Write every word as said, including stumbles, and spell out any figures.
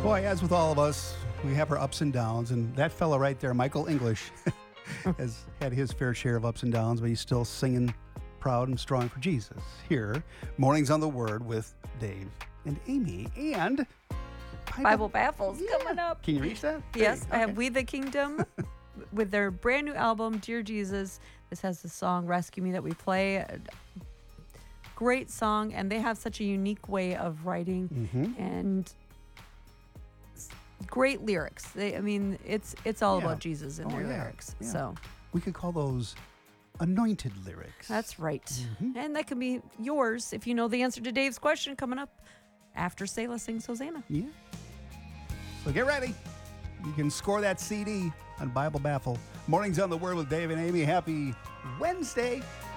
Boy, as with all of us, we have our ups and downs, and that fella right there, Michael English, has had his fair share of ups and downs, but he's still singing proud and strong for Jesus. Here, Mornings on the Word with Dave and Amy, and Bible, Bible Baffles Yeah. coming up. Can you reach that? Yes, Hey, I have okay. We the Kingdom with their brand new album, Dear Jesus. This has the song Rescue Me that we play. Great song, and they have such a unique way of writing Mhm. and s- great lyrics. They, I mean, it's it's all Yeah. about Jesus in Oh, their yeah, lyrics. yeah. So We could call those anointed lyrics. that's right. Mhm. And that can be yours if you know the answer to Dave's question coming up after Selah sings Hosanna. Yeah. So get ready. You can score that C D on Bible Baffle. Mornings on the Word with Dave and Amy. Happy Wednesday.